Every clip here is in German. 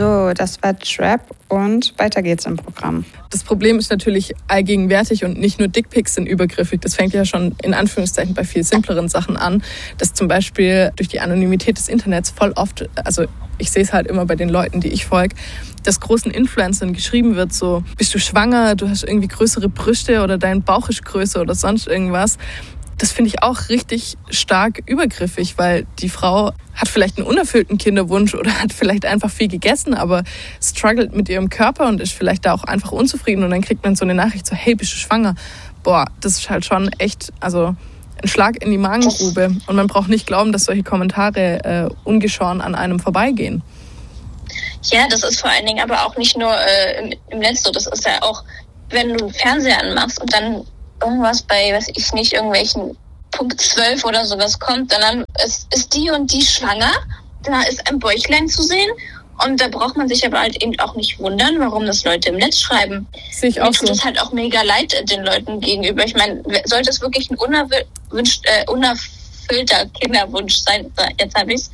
So, das war Trap und weiter geht's im Programm. Das Problem ist natürlich allgegenwärtig und nicht nur Dickpics sind übergriffig. Das fängt ja schon in Anführungszeichen bei viel simpleren Sachen an, dass zum Beispiel durch die Anonymität des Internets voll oft, also ich sehe es halt immer bei den Leuten, die ich folge, dass großen Influencern geschrieben wird, so, bist du schwanger, du hast irgendwie größere Brüste oder dein Bauch ist größer oder sonst irgendwas. Das finde ich auch richtig stark übergriffig, weil die Frau hat vielleicht einen unerfüllten Kinderwunsch oder hat vielleicht einfach viel gegessen, aber struggelt mit ihrem Körper und ist vielleicht da auch einfach unzufrieden und dann kriegt man so eine Nachricht so, hey, bist du schwanger? Boah, das ist halt schon echt, also ein Schlag in die Magengrube und man braucht nicht glauben, dass solche Kommentare ungeschoren an einem vorbeigehen. Ja, das ist vor allen Dingen aber auch nicht nur im Netz so, das ist ja auch, wenn du einen Fernseher anmachst und dann irgendwas bei, weiß ich nicht, irgendwelchen Punkt 12 oder sowas kommt, dann ist die und die schwanger, da ist ein Bäuchlein zu sehen und da braucht man sich aber halt eben auch nicht wundern, warum das Leute im Netz schreiben. Sehe ich auch Mir tut es halt auch mega leid den Leuten gegenüber. Ich meine, sollte es wirklich ein unerfüllter Kinderwunsch sein, jetzt habe ich's,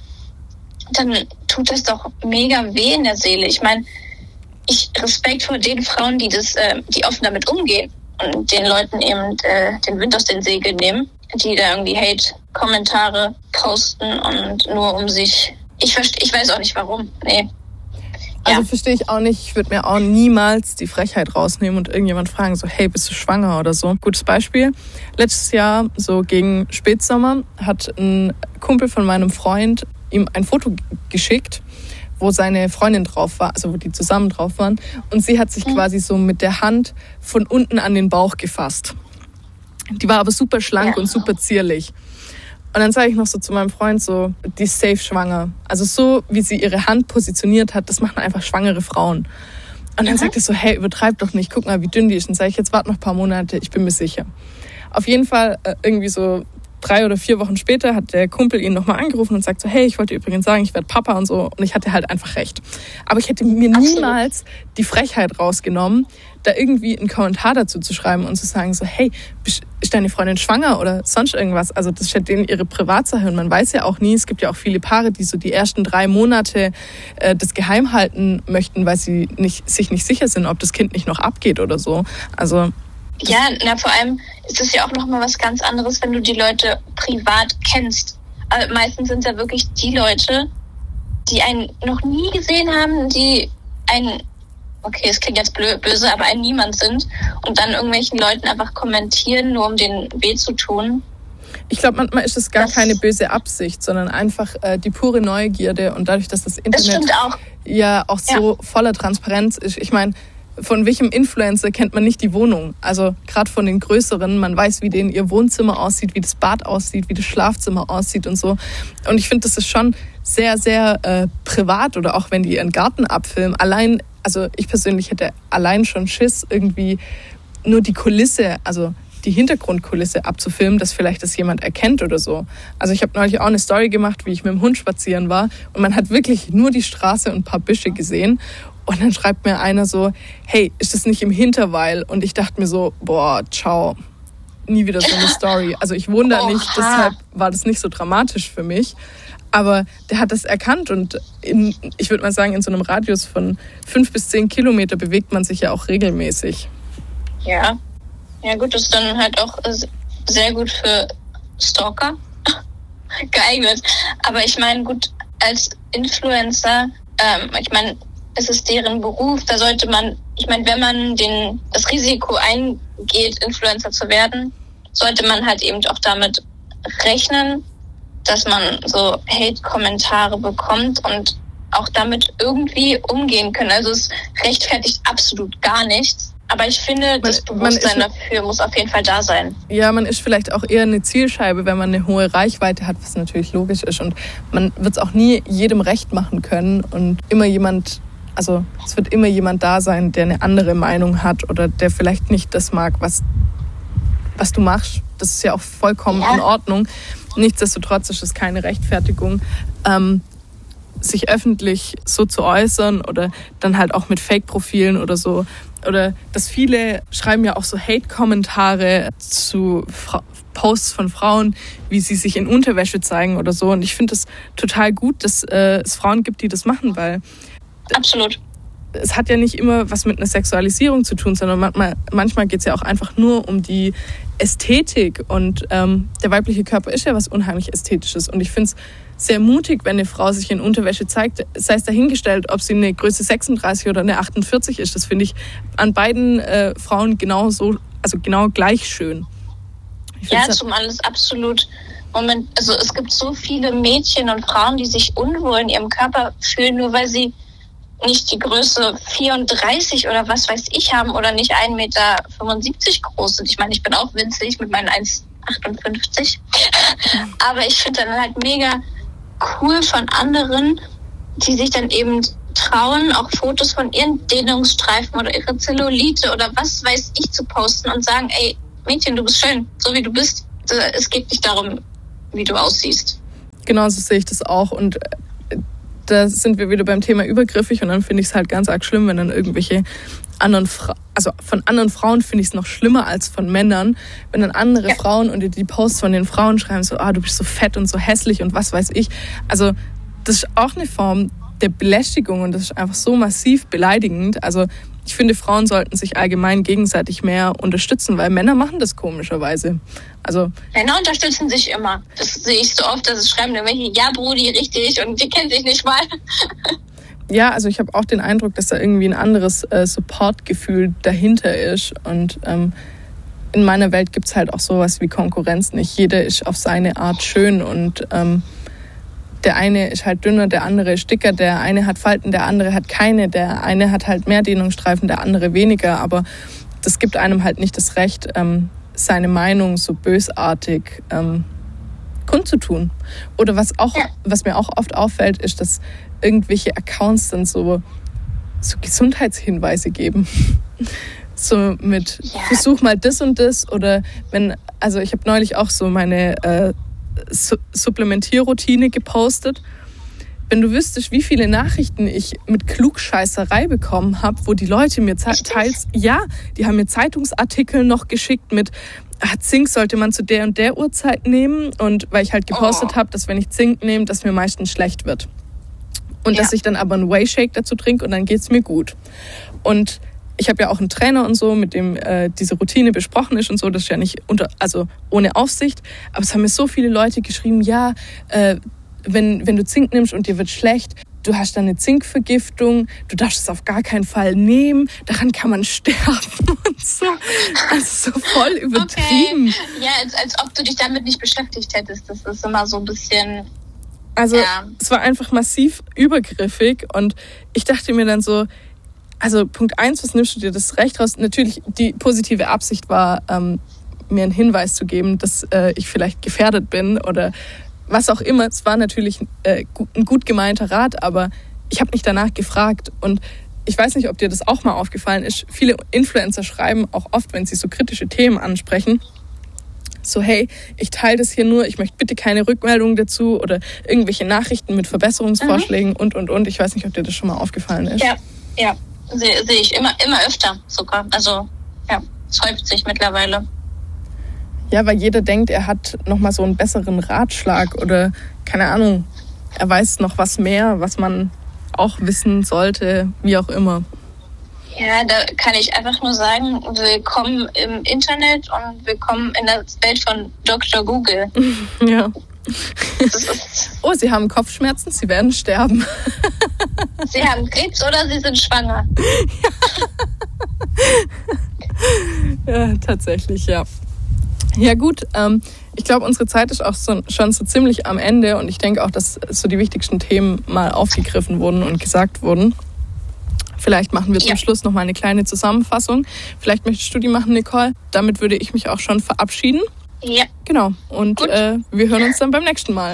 dann tut das doch mega weh in der Seele. Ich meine, ich Respekt vor den Frauen, die offen damit umgehen und den Leuten eben den Wind aus den Segeln nehmen, die da irgendwie Hate-Kommentare posten und nur um sich... Ich weiß auch nicht warum. Nee. Also verstehe ich auch nicht. Ich würde mir auch niemals die Frechheit rausnehmen und irgendjemand fragen, so, hey, bist du schwanger oder so. Gutes Beispiel. Letztes Jahr, so gegen Spätsommer, hat ein Kumpel von meinem Freund ihm ein Foto geschickt, wo seine Freundin drauf war, also wo die zusammen drauf waren. Und sie hat sich quasi so mit der Hand von unten an den Bauch gefasst. Die war aber super schlank und super zierlich. Und dann sage ich noch so zu meinem Freund so, die ist safe schwanger. Also so, wie sie ihre Hand positioniert hat, das machen einfach schwangere Frauen. Und dann sagt er so, hey, übertreib doch nicht, guck mal, wie dünn die ist. Und sage ich, jetzt warte noch ein paar Monate, ich bin mir sicher. Auf jeden Fall irgendwie so 3 oder 4 Wochen später hat der Kumpel ihn nochmal angerufen und sagt so, hey, ich wollte übrigens sagen, ich werde Papa und so. Und ich hatte halt einfach recht. Aber ich hätte mir niemals die Frechheit rausgenommen, da irgendwie einen Kommentar dazu zu schreiben und zu sagen so, hey, ist deine Freundin schwanger oder sonst irgendwas? Also das ist ja denen ihre Privatsache und man weiß ja auch nie, es gibt ja auch viele Paare, die so die ersten 3 Monate das geheim halten möchten, weil sie sich nicht sicher sind, ob das Kind nicht noch abgeht oder so. Also ja, vor allem ist es ja auch nochmal was ganz anderes, wenn du die Leute privat kennst. Also meistens sind es ja wirklich die Leute, die einen noch nie gesehen haben, die einen, okay, es klingt jetzt böse, aber ein Niemand sind und dann irgendwelchen Leuten einfach kommentieren, nur um denen weh zu tun. Ich glaube, manchmal ist es gar keine böse Absicht, sondern einfach die pure Neugierde und dadurch, dass das Internet ja auch so voller Transparenz ist. Ich meine, von welchem Influencer kennt man nicht die Wohnung? Also gerade von den Größeren, man weiß, wie denen ihr Wohnzimmer aussieht, wie das Bad aussieht, wie das Schlafzimmer aussieht und so. Und ich finde, das ist schon sehr, sehr privat oder auch wenn die ihren Garten abfilmen. Allein, also ich persönlich hätte allein schon Schiss, irgendwie nur die Kulisse, also die Hintergrundkulisse abzufilmen, dass vielleicht das jemand erkennt oder so. Also ich habe neulich auch eine Story gemacht, wie ich mit dem Hund spazieren war und man hat wirklich nur die Straße und ein paar Büsche gesehen. Und dann schreibt mir einer so, hey, ist das nicht im Hinterweil? Und ich dachte mir so, boah, ciao, nie wieder so eine Story. Also ich wohne da nicht, deshalb war das nicht so dramatisch für mich. Aber der hat das erkannt und ich würde mal sagen, in so einem Radius von 5 bis 10 Kilometer bewegt man sich ja auch regelmäßig. Ja, ja gut, das ist dann halt auch sehr gut für Stalker geeignet. Aber ich meine, gut, als Influencer, ich meine, es ist deren Beruf, da sollte man, ich meine, wenn man das Risiko eingeht, Influencer zu werden, sollte man halt eben auch damit rechnen, dass man so Hate-Kommentare bekommt und auch damit irgendwie umgehen können. Also es rechtfertigt absolut gar nichts. Aber ich finde, das Bewusstsein dafür muss auf jeden Fall da sein. Ja, man ist vielleicht auch eher eine Zielscheibe, wenn man eine hohe Reichweite hat, was natürlich logisch ist. Und man wird es auch nie jedem recht machen können und es wird immer jemand da sein, der eine andere Meinung hat oder der vielleicht nicht das mag, was du machst. Das ist ja auch vollkommen in Ordnung. Nichtsdestotrotz ist es keine Rechtfertigung, sich öffentlich so zu äußern oder dann halt auch mit Fake-Profilen oder so. Oder dass viele schreiben ja auch so Hate-Kommentare zu Posts von Frauen, wie sie sich in Unterwäsche zeigen oder so. Und ich finde es total gut, dass es Frauen gibt, die das machen, weil Absolut. Es hat ja nicht immer was mit einer Sexualisierung zu tun, sondern manchmal geht es ja auch einfach nur um die Ästhetik. Und der weibliche Körper ist ja was unheimlich Ästhetisches. Und ich finde es sehr mutig, wenn eine Frau sich in Unterwäsche zeigt, sei es dahingestellt, ob sie eine Größe 36 oder eine 48 ist. Das finde ich an beiden Frauen genau gleich schön. Ja, zumal es absolut also es gibt so viele Mädchen und Frauen, die sich unwohl in ihrem Körper fühlen, nur weil sie nicht die Größe 34 oder was weiß ich haben oder nicht 1,75 Meter groß sind. Ich meine, ich bin auch winzig mit meinen 1,58. Aber ich finde dann halt mega cool von anderen, die sich dann eben trauen, auch Fotos von ihren Dehnungsstreifen oder ihre Zellulite oder was weiß ich zu posten und sagen, ey, Mädchen, du bist schön, so wie du bist. Es geht nicht darum, wie du aussiehst. Genau, so sehe ich das auch. Und da sind wir wieder beim Thema übergriffig und dann finde ich es halt ganz arg schlimm, wenn dann irgendwelche anderen von anderen Frauen finde ich es noch schlimmer als von Männern, wenn dann andere Frauen unter die Posts von den Frauen schreiben, so, du bist so fett und so hässlich und was weiß ich. Also das ist auch eine Form der Belästigung und das ist einfach so massiv beleidigend. Also ich finde, Frauen sollten sich allgemein gegenseitig mehr unterstützen, weil Männer machen das komischerweise. Also Männer unterstützen sich immer. Das sehe ich so oft, dass es schreiben irgendwelche, ja Brudi, richtig, und die kennen sich nicht mal. Ja, also ich habe auch den Eindruck, dass da irgendwie ein anderes Supportgefühl dahinter ist. Und in meiner Welt gibt es halt auch sowas wie Konkurrenz nicht. Jeder ist auf seine Art schön und der eine ist halt dünner, der andere ist dicker, der eine hat Falten, der andere hat keine, der eine hat halt mehr Dehnungsstreifen, der andere weniger. Aber das gibt einem halt nicht das Recht, seine Meinung so bösartig kundzutun. Oder was mir auch oft auffällt, ist, dass irgendwelche Accounts dann so Gesundheitshinweise geben. So mit, versuch mal das und das. Oder ich habe neulich auch so meine Supplementierroutine gepostet. Wenn du wüsstest, wie viele Nachrichten ich mit Klugscheißerei bekommen habe, wo die Leute mir teils, die haben mir Zeitungsartikel noch geschickt mit Zink sollte man zu der und der Uhrzeit nehmen, und weil ich halt gepostet habe, dass wenn ich Zink nehme, dass mir meistens schlecht wird. Und dass ich dann aber einen Whey-Shake dazu trinke und dann geht's mir gut. Und ich habe ja auch einen Trainer und so, mit dem diese Routine besprochen ist und so. Das ist ja nicht ohne Aufsicht. Aber es haben mir so viele Leute geschrieben, wenn du Zink nimmst und dir wird schlecht, du hast dann eine Zinkvergiftung, du darfst es auf gar keinen Fall nehmen, daran kann man sterben und so. Also so voll übertrieben. Okay. Ja, als ob du dich damit nicht beschäftigt hättest. Das ist immer so ein bisschen... Also es war einfach massiv übergriffig und ich dachte mir dann so, also Punkt 1, was nimmst du dir das Recht raus? Natürlich, die positive Absicht war, mir einen Hinweis zu geben, dass ich vielleicht gefährdet bin oder was auch immer. Es war natürlich ein gut gemeinter Rat, aber ich habe nicht danach gefragt. Und ich weiß nicht, ob dir das auch mal aufgefallen ist. Viele Influencer schreiben auch oft, wenn sie so kritische Themen ansprechen, so, hey, ich teile das hier nur, ich möchte bitte keine Rückmeldungen dazu oder irgendwelche Nachrichten mit Verbesserungsvorschlägen und. Ich weiß nicht, ob dir das schon mal aufgefallen ist. Ja, sehe ich immer öfter sogar. Also, es häuft sich mittlerweile. Ja, weil jeder denkt, er hat nochmal so einen besseren Ratschlag oder, keine Ahnung, er weiß noch was mehr, was man auch wissen sollte, wie auch immer. Ja, da kann ich einfach nur sagen, willkommen im Internet und willkommen in der Welt von Dr. Google. Ja. Oh, Sie haben Kopfschmerzen, Sie werden sterben. Sie haben Krebs oder Sie sind schwanger. Ja, tatsächlich, ja. Ja gut, ich glaube, unsere Zeit ist auch schon so ziemlich am Ende und ich denke auch, dass so die wichtigsten Themen mal aufgegriffen wurden und gesagt wurden. Vielleicht machen wir zum Schluss noch mal eine kleine Zusammenfassung. Vielleicht möchtest du die machen, Nicole. Damit würde ich mich auch schon verabschieden. Ja. Genau. Und wir hören uns dann beim nächsten Mal.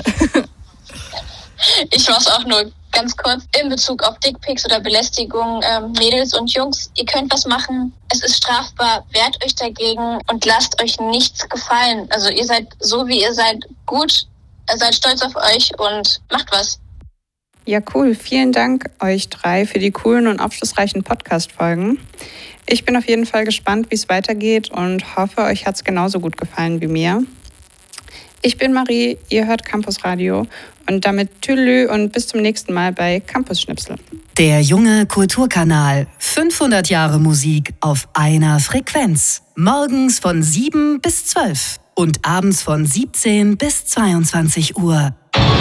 Ich mach's auch nur ganz kurz in Bezug auf Dickpics oder Belästigung. Mädels und Jungs, ihr könnt was machen. Es ist strafbar. Wehrt euch dagegen und lasst euch nichts gefallen. Also ihr seid so, wie ihr seid, gut. Seid stolz auf euch und macht was. Ja, cool. Vielen Dank euch drei für die coolen und aufschlussreichen Podcast-Folgen. Ich bin auf jeden Fall gespannt, wie es weitergeht und hoffe, euch hat es genauso gut gefallen wie mir. Ich bin Marie, ihr hört Campus Radio und damit tschüss und bis zum nächsten Mal bei Campus Schnipsel. Der junge Kulturkanal. 500 Jahre Musik auf einer Frequenz. Morgens von 7 bis 12 und abends von 17 bis 22 Uhr.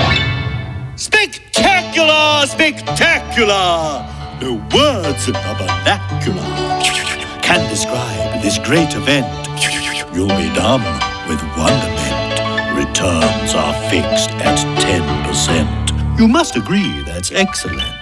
Spectacular! Spectacular! No words in the vernacular can describe this great event. You'll be dumb with wonderment. Returns are fixed at 10%. You must agree that's excellent.